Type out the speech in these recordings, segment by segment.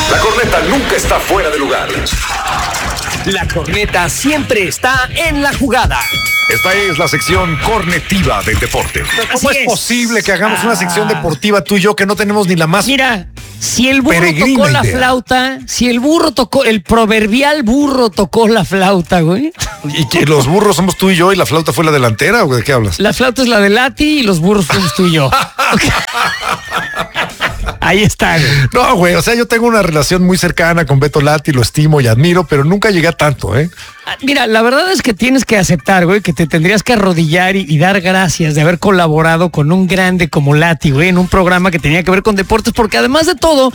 La corneta nunca está fuera de lugar. La corneta siempre está en la jugada. Esta es la sección cornetiva del deporte. ¿Cómo es posible que hagamos una sección deportiva tú y yo que no tenemos ni la más? Mira, si el burro peregrina tocó la idea. flauta, el proverbial burro tocó la flauta, güey. ¿Y que los burros somos tú y yo y la flauta fue la delantera o de qué hablas? La flauta es la de Lati y los burros fuimos tú y yo. Ahí está, güey. No, güey, o sea, yo tengo una relación muy cercana con Beto Lati, lo estimo y admiro, pero nunca llegué a tanto, ¿eh? Mira, la verdad es que tienes que aceptar, güey, que te tendrías que arrodillar y dar gracias de haber colaborado con un grande como Lati, güey, en un programa que tenía que ver con deportes, porque además de todo,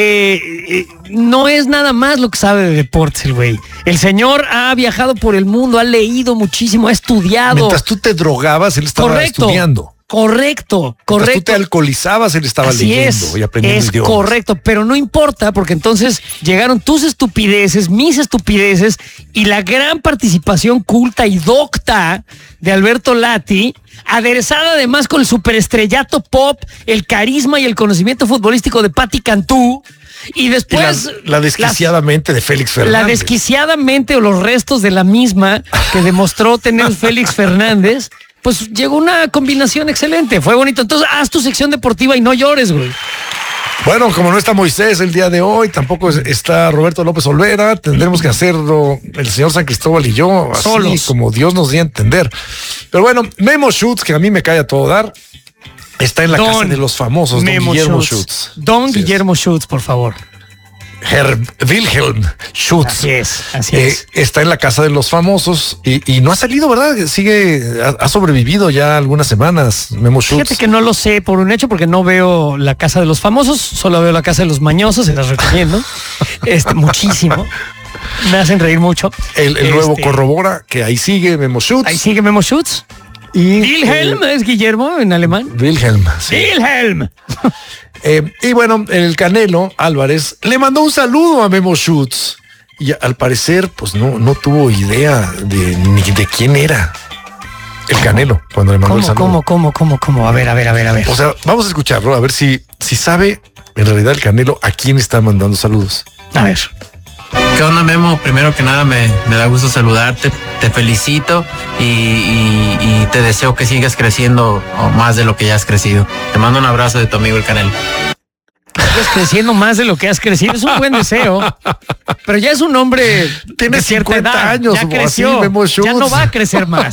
no es nada más lo que sabe de deportes el güey. El señor ha viajado por el mundo, ha leído muchísimo, ha estudiado. Mientras tú te drogabas, él estaba estudiando. Correcto. Mientras tú te alcoholizabas, él estaba leyendo y aprendiendo idiomas. Correcto, pero no importa porque entonces llegaron tus estupideces, mis estupideces y la gran participación culta y docta de Alberto Lati, aderezada además con el superestrellato pop, el carisma y el conocimiento futbolístico de Pati Cantú. Y después la desquiciadamente de Félix Fernández. La desquiciadamente o los restos de la misma que demostró tener Félix Fernández. Pues llegó una combinación excelente, fue bonito. Entonces haz tu sección deportiva y no llores, güey. Bueno, como no está Moisés el día de hoy, tampoco está Roberto López Olvera, tendremos que hacerlo el señor San Cristóbal y yo, así solos, como Dios nos dé a entender. Pero bueno, Memo Schutz, que a mí me cae a todo dar, está en la casa de los famosos, Memo don Guillermo Schutz. Don Guillermo Schutz, por favor. Herr Wilhelm Schutz. Así es. Está en la casa de los famosos y no ha salido, ¿verdad? Ha sobrevivido ya algunas semanas, Memo Schutz. Fíjate que no lo sé por un hecho porque no veo la casa de los famosos, solo veo la casa de los mañosos, se las recomiendo. Muchísimo. Me hacen reír mucho. El nuevo corrobora que ahí sigue Memo Schutz. Ahí sigue Memo Schutz. Y Wilhelm es Guillermo en alemán. Wilhelm, sí. Wilhelm. Y bueno, el Canelo Álvarez le mandó un saludo a Memo Schutz y al parecer pues no tuvo idea ni de quién era el Canelo cuando le mandó el saludo. ¿Cómo? A ver. O sea, vamos a escucharlo a ver si sabe en realidad el Canelo a quién está mandando saludos. A ver. ¿Qué onda, Memo? Primero que nada me da gusto saludarte, te felicito y te deseo que sigas creciendo más de lo que ya has crecido. Te mando un abrazo de tu amigo el Canelo. Sigues creciendo más de lo que has crecido, es un buen deseo, pero ya es un hombre tiene de cierta 50 edad, años, ya creció, así, Memo Schutz. Ya no va a crecer más.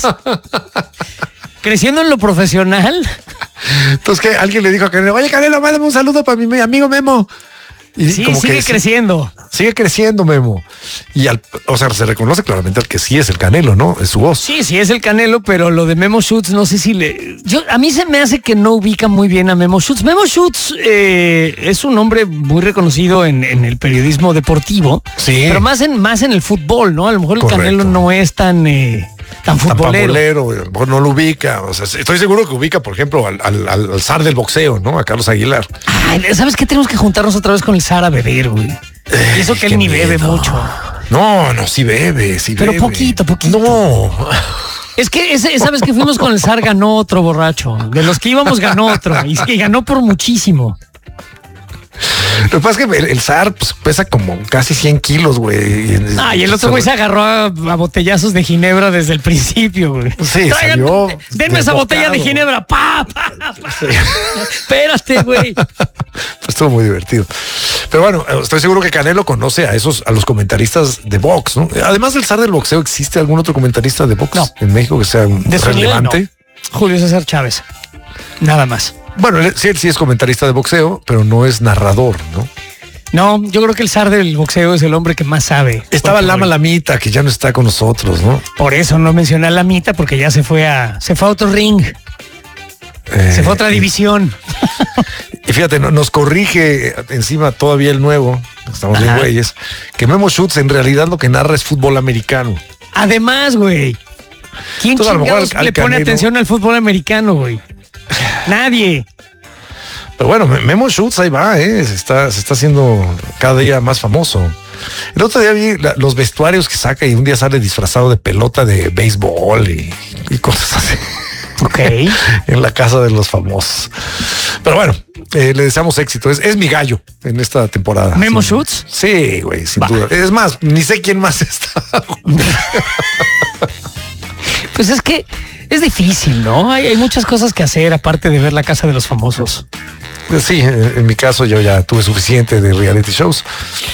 Creciendo en lo profesional. Entonces que alguien le dijo a Canelo, oye Canelo, mándame un saludo para mi amigo Memo. Y sí, como sigue creciendo. Sigue creciendo, Memo. Y se reconoce claramente al que sí es el Canelo, ¿no? Es su voz. Sí, es el Canelo, pero lo de Memo Schutz, no sé si a mí se me hace que no ubica muy bien a Memo Schutz. Memo Schutz es un hombre muy reconocido en el periodismo deportivo. Sí. Pero más en el fútbol, ¿no? A lo mejor el Canelo no es tan futbolero. A lo mejor no lo ubica. O sea, estoy seguro que ubica, por ejemplo, al zar del boxeo, ¿no? A Carlos Aguilar. Ay, ¿sabes qué? Tenemos que juntarnos otra vez con el zar a beber, güey. Y eso que él ni bebe mucho. No, sí bebe, Pero poquito. No. Es que ¿sabes que fuimos con el zar? Ganó otro borracho. De los que íbamos ganó otro. Y que ganó por muchísimo. Lo que pasa es que el zar pues, pesa como casi 100 kilos, güey. Y el otro güey se agarró a botellazos de ginebra desde el principio, güey. Sí, salió. Denme esa botella de ginebra. ¡Pa! Sí. Espérate, güey. Pues estuvo muy divertido. Pero bueno, estoy seguro que Canelo conoce a los comentaristas de box, ¿no? Además del zar del boxeo, ¿existe algún otro comentarista de box en México que sea relevante? No. Julio César Chávez. Nada más. Bueno, él sí es comentarista de boxeo, pero no es narrador, ¿no? No, yo creo que el zar del boxeo es el hombre que más sabe. Estaba Lama Lamita, que ya no está con nosotros, ¿no? Por eso no mencioné a Lamita, porque ya se fue a otro ring. Se fue a otra división. Y fíjate, nos corrige encima todavía el nuevo, estamos bien güeyes, que Memo Schutz en realidad lo que narra es fútbol americano. Además, güey. ¿Quién chingados le pone atención al fútbol americano, güey? Nadie. Pero bueno, Memo Schutz ahí va, se está haciendo cada día más famoso. El otro día vi los vestuarios que saca y un día sale disfrazado de pelota de béisbol y cosas así. Ok. En la casa de los famosos. Pero bueno, le deseamos éxito. Es mi gallo en esta temporada. ¿Memo Schutz? Sí, güey, sin duda. Es más, ni sé quién más está. Pues es que es difícil, ¿no? Hay muchas cosas que hacer aparte de ver la casa de los famosos. Sí, en mi caso yo ya tuve suficiente de reality shows.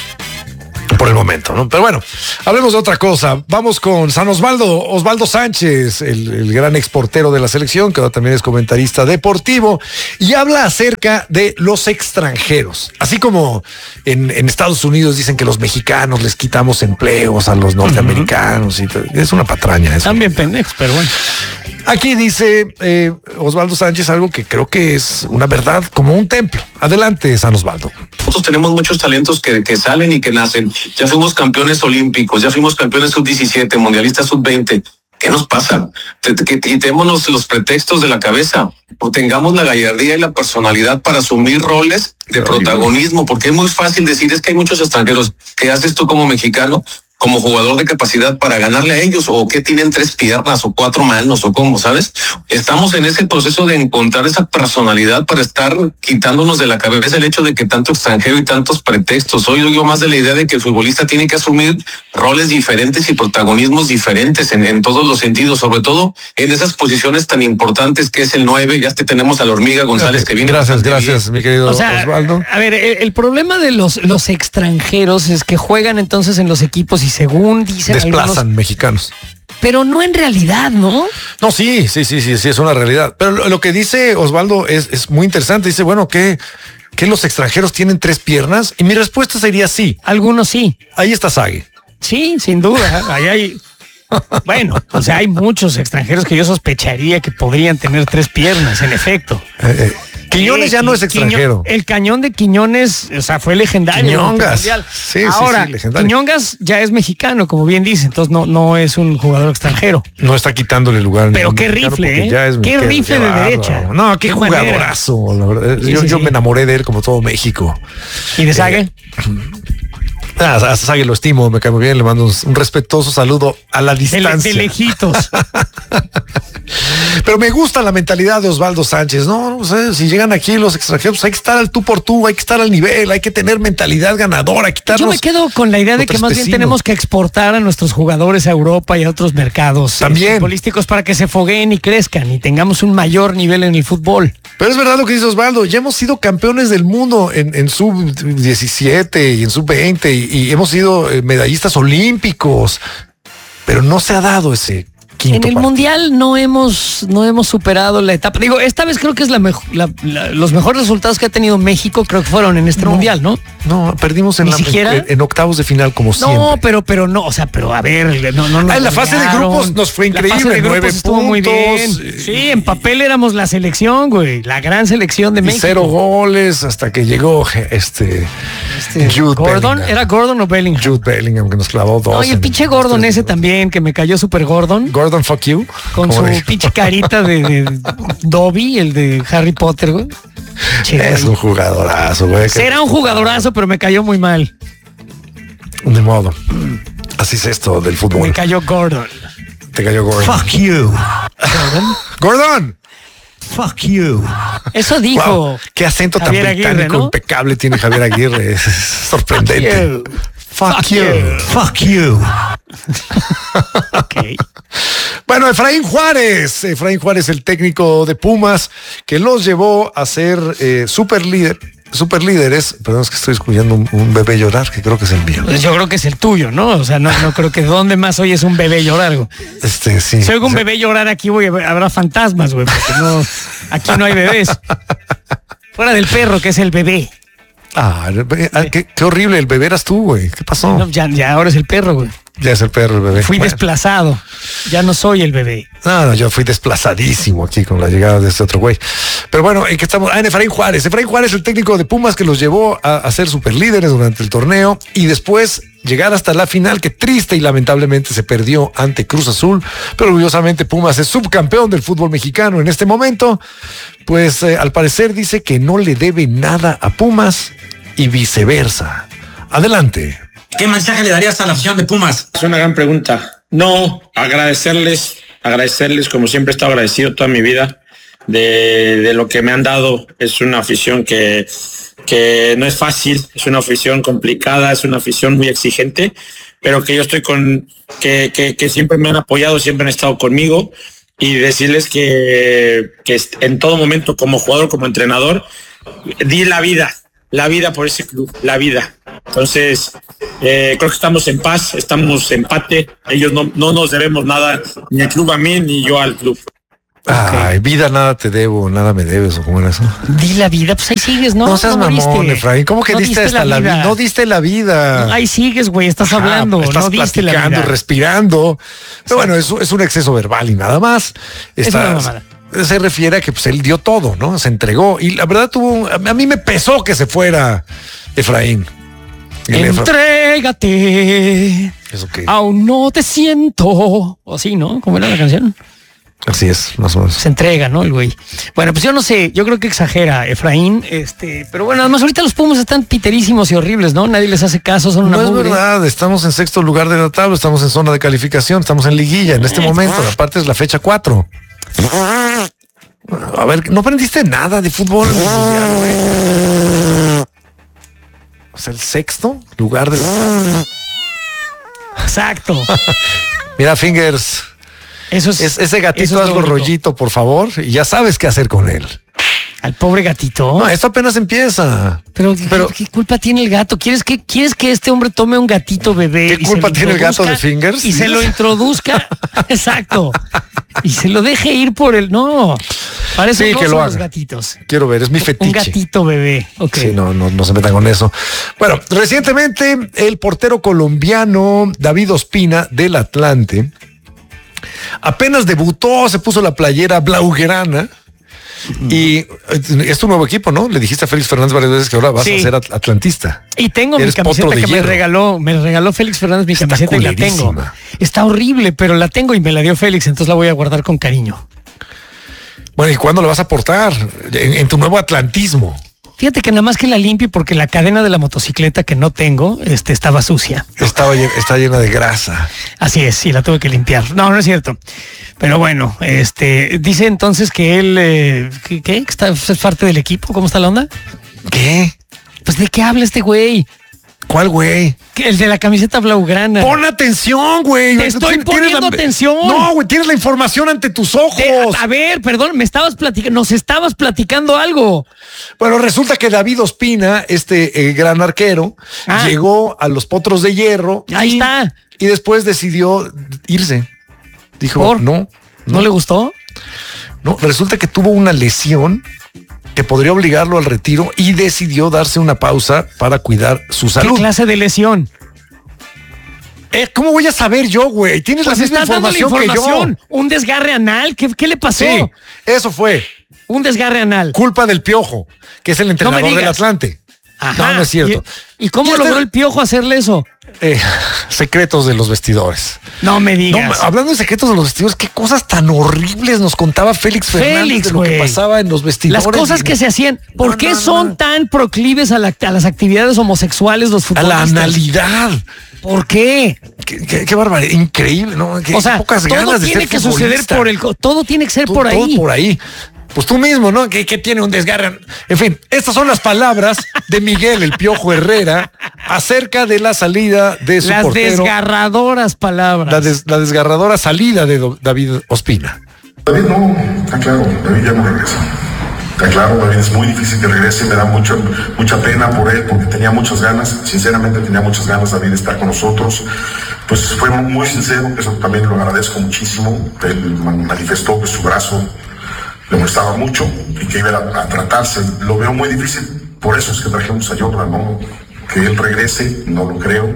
Por el momento, ¿no? Pero bueno, hablemos de otra cosa. Vamos con Osvaldo Sánchez, el gran exportero de la selección, que ahora también es comentarista deportivo, y habla acerca de los extranjeros. Así como en Estados Unidos dicen que los mexicanos les quitamos empleos a los norteamericanos. Y es una patraña eso. También pendejos, pero bueno. Aquí dice Osvaldo Sánchez algo que creo que es una verdad como un templo. Adelante, San Osvaldo. Nosotros tenemos muchos talentos que salen y que nacen. Ya fuimos campeones olímpicos, ya fuimos campeones sub-17, mundialistas sub-20. ¿Qué nos pasa? Quitémonos los pretextos de la cabeza, o tengamos la gallardía y la personalidad para asumir roles de protagonismo, porque es muy fácil decir, es que hay muchos extranjeros. ¿Qué haces tú como mexicano, como jugador de capacidad para ganarle a ellos? ¿O que tienen 3 piernas o 4 manos o cómo, sabes? Estamos en ese proceso de encontrar esa personalidad para estar quitándonos de la cabeza el hecho de que tanto extranjero y tantos pretextos. Soy yo más de la idea de que el futbolista tiene que asumir roles diferentes y protagonismos diferentes en todos los sentidos, sobre todo en esas posiciones tan importantes que es el 9. Ya tenemos a la Hormiga González que viene. Gracias, mi querido Osvaldo. A ver, el problema de los extranjeros es que juegan entonces en los equipos y según dicen desplazan algunos, mexicanos. Pero no en realidad, ¿no? No, sí, es una realidad. Pero lo que dice Osvaldo es muy interesante. Dice, bueno, ¿que los extranjeros tienen 3 piernas? Y mi respuesta sería sí. Algunos sí. Ahí está Sague. Sí, sin duda. Ahí hay... Bueno, o sea, hay muchos extranjeros que yo sospecharía que podrían tener 3 piernas, en efecto. Quiñones ya no es extranjero. El cañón de Quiñones, o sea, fue legendario. Quiñongas. Sí, ahora, sí, legendario. Quiñongas ya es mexicano, como bien dice, entonces no es un jugador extranjero. No está quitándole lugar. Pero qué rifle, qué rifle de derecha. No, qué jugadorazo, la verdad. Yo me enamoré de él como todo México. ¿Y de Sague? A Sague lo estimo, me cae muy bien, le mando un respetuoso saludo a la distancia. De lejitos. Pero me gusta la mentalidad de Osvaldo Sánchez. No sé, si llegan aquí los extranjeros, hay que estar al tú por tú, hay que estar al nivel, hay que tener mentalidad ganadora. Yo me quedo con la idea de que más bien tenemos que exportar a nuestros jugadores a Europa y a otros mercados futbolísticos para que se fogueen y crezcan y tengamos un mayor nivel en el fútbol. Pero es verdad lo que dice Osvaldo, ya hemos sido campeones del mundo en sub-17 y en sub-20 y hemos sido medallistas olímpicos, pero no se ha dado ese quinto en el partido. Mundial no hemos superado la etapa. Digo, esta vez creo que es los mejores resultados que ha tenido México, creo que fueron en este Mundial, ¿no? No, perdimos en octavos de final como siempre. No, pero no, o sea, pero a ver, no. En la fase de grupos nos fue increíble, 9 puntos. Muy bien. Sí, en papel éramos la selección, güey, la gran selección de México. 0 goles hasta que llegó Jude Gordon, Bellingham. ¿Era Gordon o Bellingham? Jude Bellingham, que nos clavó 2. Oye, el pinche Gordon ese también, que me cayó súper Gordon, fuck you. Con su pinche carita de Dobby, el de Harry Potter, güey. Es un jugadorazo, güey. Será un jugadorazo, pero me cayó muy mal. De modo. Así es esto del fútbol. Me cayó Gordon. Te cayó Gordon. Fuck you. Gordon. Fuck you. Eso dijo. Wow, qué acento Javier tan británico, Aguirre, ¿no? Impecable tiene Javier Aguirre. Es sorprendente. Fuck you. Fuck you. Ok. Bueno, Efraín Juárez, el técnico de Pumas, que los llevó a ser super líderes. Perdón, es que estoy escuchando un bebé llorar, que creo que es el mío. Pues yo creo que es el tuyo, ¿no? O sea, no creo que ¿dónde más oyes un bebé llorar, güey? Sí. Si oigo un bebé llorar aquí, habrá fantasmas, güey, porque aquí no hay bebés. Fuera del perro, que es el bebé. Qué horrible, el bebé eras tú, güey. ¿Qué pasó? No, ya ahora es el perro, güey. Ya es el perro, el bebé. Fui desplazado. Ya no soy el bebé. No, yo fui desplazadísimo aquí con la llegada de este otro güey. Pero bueno, ¿en qué estamos? En Efraín Juárez. Efraín Juárez, el técnico de Pumas que los llevó a ser superlíderes durante el torneo y después llegar hasta la final, que triste y lamentablemente se perdió ante Cruz Azul. Pero orgullosamente Pumas es subcampeón del fútbol mexicano en este momento. Pues al parecer dice que no le debe nada a Pumas y viceversa. Adelante. ¿Qué mensaje le darías a la afición de Pumas? Es una gran pregunta. No, agradecerles agradecerles, como siempre he estado agradecido toda mi vida de lo que me han dado. Es una afición que no es fácil, es una afición complicada, es una afición muy exigente, pero que yo estoy que siempre me han apoyado, siempre han estado conmigo, y decirles que en todo momento, como jugador, como entrenador, di la vida por ese club, la vida. Entonces, creo que estamos en paz, estamos en empate. Ellos no nos debemos nada, ni el club a mí, ni yo al club. Ay, vida, nada te debo, nada me debes, o cómo era eso. Di la vida, pues ahí sigues, ¿no? No seas mamón, Efraín. ¿Cómo que diste hasta la vida? No diste la vida. Ahí sigues, güey, estás hablando. Estás no diste la platicando, vida. respirando. Pero bueno, es un exceso verbal y nada más. Es una mamada. Se refiere a que pues él dio todo, ¿no? Se entregó. Y la verdad a mí me pesó que se fuera Efraín. Entrégate. ¿Eso qué? Aún no te siento. O así, ¿no? ¿Cómo era la canción? Así es, más o menos. Se entrega, ¿no? El güey. Bueno, pues yo no sé, yo creo que exagera Efraín, pero bueno, además ahorita los Pumas están piterísimos y horribles, ¿no? Nadie les hace caso, son una No es mugre. verdad, estamos en 6º lugar de la tabla, estamos en zona de calificación, estamos en liguilla en este momento, aparte es la fecha 4. A ver, ¿no aprendiste nada de fútbol? O sea, el 6º lugar de la tabla. Exacto. Mira, Fingers. Ese gatito, hazlo rollito, por favor, y ya sabes qué hacer con él. Al pobre gatito. No, esto apenas empieza. Pero ¿qué culpa tiene el gato? ¿Quieres que este hombre tome un gatito bebé? ¿Qué culpa tiene el gato de Fingers? Y se lo introduzca. Exacto. Y se lo deje ir por el... No. Para eso sí, no que son lo los haga. Gatitos. Quiero ver, es mi fetiche. Un gatito bebé. Okay. Sí, no se metan con eso. Bueno, recientemente el portero colombiano David Ospina del Atlante apenas debutó, se puso la playera blaugrana. Y es tu nuevo equipo, ¿no? Le dijiste a Félix Fernández varias veces que ahora vas a ser atlantista. Y tengo mi camiseta que me regaló Félix Fernández, mi camiseta, y la tengo. Está horrible, pero la tengo y me la dio Félix, entonces la voy a guardar con cariño. Bueno, ¿y cuándo la vas a portar? En tu nuevo atlantismo. Fíjate que nada más que la limpie porque la cadena de la motocicleta que no tengo, estaba sucia. Está llena de grasa. Así es, sí, la tuve que limpiar. No es cierto. Pero bueno, dice entonces que él, ¿qué? ¿Es parte del equipo? ¿Cómo está la onda? ¿Qué? Pues ¿de qué habla este güey? ¿Cuál güey? El de la camiseta blaugrana. Pon atención, güey. Te estoy poniendo atención. No, güey, tienes la información ante tus ojos. A ver, perdón, nos estabas platicando algo. Bueno, resulta que David Ospina, gran arquero, llegó a los Potros de Hierro. Ahí está. Y después decidió irse. Dijo, ¿No le gustó? No, resulta que tuvo una lesión que podría obligarlo al retiro y decidió darse una pausa para cuidar su salud. ¿Qué clase de lesión? ¿Cómo voy a saber yo, güey? Tienes la misma información que yo. ¿Un desgarre anal? ¿Qué le pasó? Sí, eso fue. Un desgarre anal. Culpa del Piojo, que es el entrenador del Atlante. Ajá. No es cierto. ¿Y cómo logró el Piojo hacerle eso? Secretos de los vestidores. No me digas. No, hablando de secretos de los vestidores, qué cosas tan horribles nos contaba Félix Fernández de lo que pasaba en los vestidores. Las cosas que se hacían. ¿Por qué son tan proclives a las actividades homosexuales los futbolistas? A la analidad. ¿Por qué? Qué barbaridad, increíble, ¿no? O sea, pocas ganas de ser futbolista. todo tiene que ser por ahí. Todo por ahí. Pues tú mismo, ¿no? Que tiene un desgarre. En fin, estas son las palabras de Miguel el Piojo Herrera acerca de la salida de su portero. Las desgarradoras palabras. La desgarradora salida de David Ospina. David no, está claro, David ya no regresa. Está claro, David es muy difícil que regrese, me da mucha pena por él porque tenía muchas ganas, sinceramente tenía muchas ganas David de estar con nosotros. Pues fue muy sincero, eso también lo agradezco muchísimo. Él manifestó que su brazo le molestaba mucho y que iba a tratarse. Lo veo muy difícil, por eso es que trajimos a Jordan, ¿no? Que él regrese, no lo creo,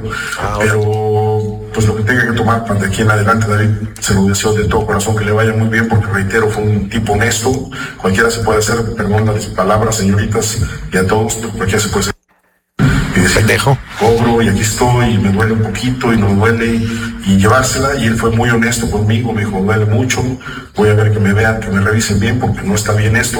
pero pues lo que tenga que tomar de aquí en adelante, David, se lo deseo de todo corazón que le vaya muy bien, porque reitero, fue un tipo honesto, cualquiera se puede hacer, perdón las palabras, señoritas, y a todos, cualquiera se puede hacer. Y decir, pendejo, cobro y aquí estoy, y me duele un poquito, y nos duele, y llevársela, y él fue muy honesto conmigo, me dijo, duele mucho, voy a ver que me vean, que me revisen bien, porque no está bien esto.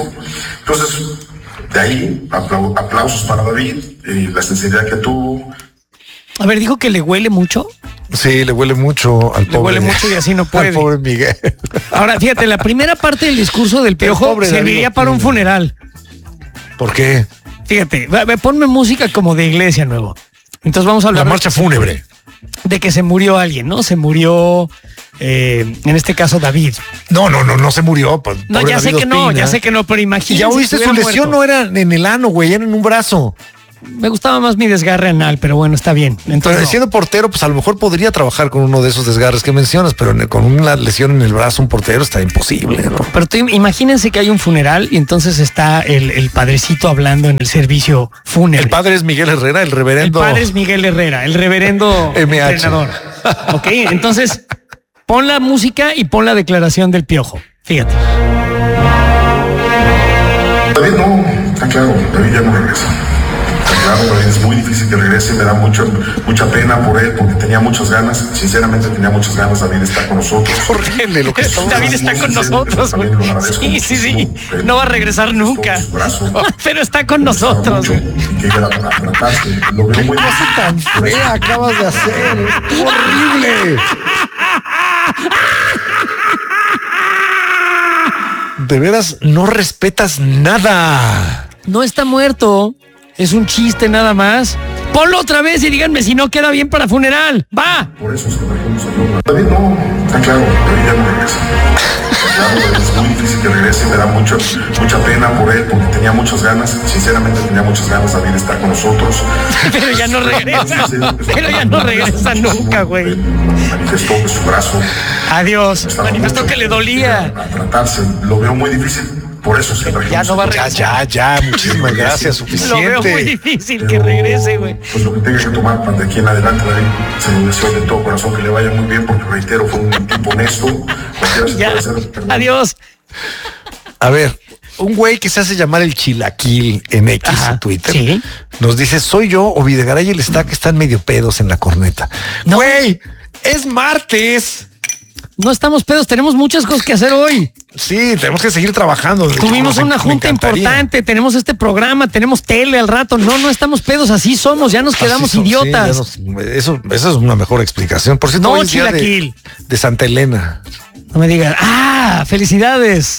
Entonces, de ahí, aplausos para David, la sinceridad que tuvo, A ver, dijo que le huele mucho. Sí, le huele mucho al pobre. Le huele mucho y así no puede. Al pobre Miguel. Ahora, fíjate, la primera parte del discurso del Piojo serviría para un funeral. ¿Por qué? Fíjate, ponme música como de iglesia nuevo. Entonces vamos a hablar. La marcha fúnebre. De que se murió alguien, ¿no? Se murió, en este caso, David. No se murió. No, ya sé que no, pero imagínate. Y ya oíste, su lesión no era en el ano, güey, era en un brazo. Me gustaba más mi desgarre anal, pero bueno, está bien. Entonces, pero siendo portero, pues a lo mejor podría trabajar con uno de esos desgarres que mencionas, pero con una lesión en el brazo, un portero está imposible, ¿no? Pero imagínense que hay un funeral y entonces está el padrecito hablando en el servicio fúnebre. El padre es Miguel Herrera, el reverendo. El padre es Miguel Herrera, el reverendo entrenador. Ok, entonces pon la música y pon la declaración del Piojo. Fíjate. David no, está claro, David ya no regresa. Claro, es muy difícil que regrese, me da mucha pena por él, porque tenía muchas ganas, sinceramente tenía muchas ganas. David está con nosotros. Horrible lo que David está con nosotros, güey. Sí. No va a regresar nunca. Pero está con nosotros. Que llega a tratarse. Lo veo muy tan fea acabas de hacer. Horrible. De veras, no respetas nada. No está muerto. Es un chiste nada más. Ponlo otra vez y díganme si no queda bien para funeral. ¡Va! Por eso es que trajimos a Dios. David no, está claro, David ya no regresa. Claro, es muy difícil que regrese, me da mucha pena por él, porque tenía muchas ganas, sinceramente tenía muchas ganas. David está con nosotros. Pero ya no regresa. Pero ya no regresa nunca, güey. Manifestó que su brazo. Adiós. Manifestó que le dolía. A tratarse, lo veo muy difícil. Por eso se ya no va a regresar. Ya, muchísimas gracias, suficiente. Lo veo muy difícil que regrese, güey. Pues lo que tenga que tomar de aquí en adelante, David, se lo deseo de todo corazón que le vaya muy bien, porque reitero, fue un tipo honesto. Ya, adiós. A ver, un güey que se hace llamar el Chilaquil en X en Twitter, ¿sí? Nos dice, soy yo o Videgaray y el Stack están medio pedos en la corneta. No. Güey, es martes. No estamos pedos, tenemos muchas cosas que hacer hoy. Sí, tenemos que seguir trabajando. Tuvimos una junta importante, tenemos este programa, tenemos tele al rato. No estamos pedos, así somos, ya nos quedamos idiotas. Sí, eso es una mejor explicación. Por cierto, no, Chilaquil. De Santa Elena. No me digan, felicidades.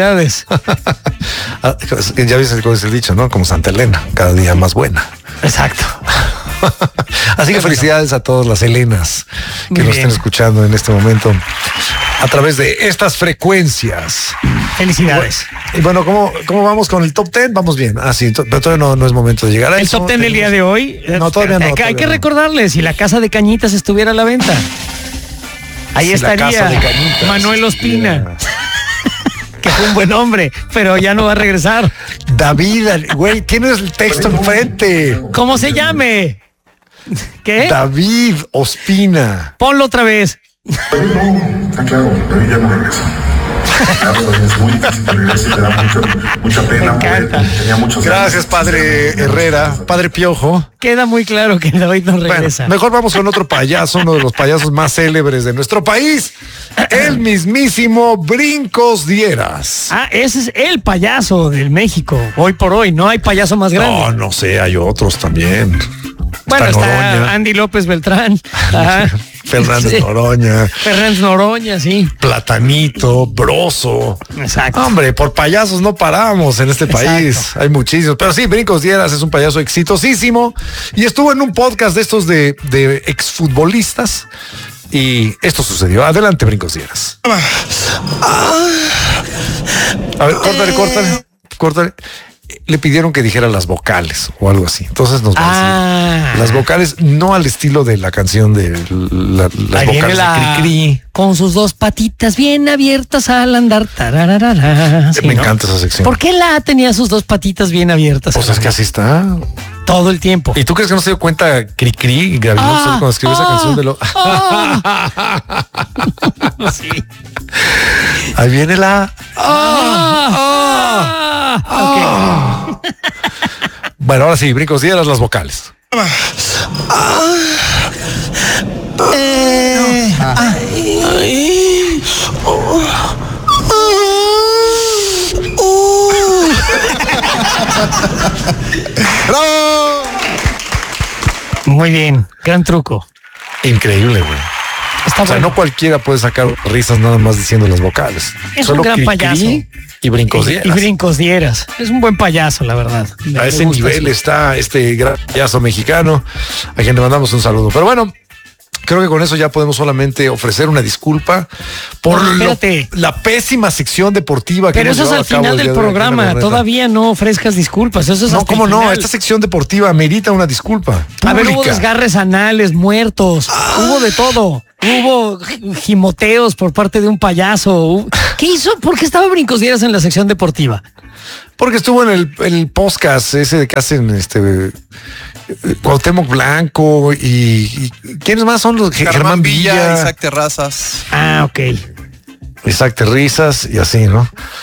Ya viste cómo es el dicho, ¿no? Como Santa Elena, cada día más buena. Exacto. Así que felicidades a todas las Elenas que nos estén escuchando en este momento a través de estas frecuencias. Felicidades. Y bueno, ¿cómo vamos con el top 10? Vamos bien. Sí, pero todavía no es momento de llegar a eso. El top 10 del día de hoy. No, todavía no. Hay que recordarles, si la casa de Cañitas estuviera a la venta. Ahí estaría Manuel Ospina. Que fue un buen hombre, pero ya no va a regresar. David, güey, tienes el texto enfrente. ¿Cómo se llame? ¿Qué? David Ospina. Ponlo otra vez. David no, está claro, David ya no regresa. Claro, es muy difícil que regrese, me da mucha pena por él, tenía muchas ganas. Gracias, padre Herrera, padre Piojo. Queda muy claro que David no regresa. Bueno, mejor vamos con otro payaso, uno de los payasos más célebres de nuestro país, el mismísimo Brincos Dieras. Ese es el payaso del México, hoy por hoy, no hay payaso más grande. No sé, hay otros también. Bueno, está Andy López Beltrán. Fernández Noroña. Fernández Noroña, sí. Platanito, Broso. Exacto. Hombre, por payasos no paramos en este país. Hay muchísimos. Pero sí, Brincos Dieras es un payaso exitosísimo. Y estuvo en un podcast de estos de exfutbolistas. Y esto sucedió. Adelante, Brincos Dieras. A ver, córtale. Le pidieron que dijera las vocales o algo así. Entonces nos va a decir las vocales, no al estilo de la canción de las vocales de Cricri. Con sus dos patitas bien abiertas al andar. Sí, me encanta esa sección. ¿Por qué la tenía sus dos patitas bien abiertas? Pues es que así está. Todo el tiempo. ¿Y tú crees que no se dio cuenta Cricri y Gabriel cuando escribió esa canción de lo... Sí. Ahí viene la... Okay. Bueno, ahora sí, Brincos Dieras, las vocales. ¡Bravo! Muy bien, gran truco. Increíble, güey. Está bueno. No cualquiera puede sacar risas nada más diciendo las vocales. Es Solo un gran cri-cri payaso. Y brincos dieras. Y brincos dieras. Es un buen payaso, la verdad. A ese nivel está este gran payaso mexicano, a quien le mandamos un saludo. Pero bueno, creo que con eso ya podemos solamente ofrecer una disculpa por la pésima sección deportiva que pero hemos eso es al final del programa. Todavía no ofrezcas disculpas. Eso es no, ¿cómo no? Esta sección deportiva amerita una disculpa pública. A ver, hubo desgarres anales, muertos, hubo de todo. Hubo gimoteos por parte de un payaso. ¿Qué hizo? ¿Por qué estaba brincos dieras en la sección deportiva? Porque estuvo en el podcast ese que hacen Cuauhtémoc Blanco y ¿quiénes más son los? Germán Villa, Isaac Terrazas. Ah, ok. Isaac Terrazas y así, ¿no?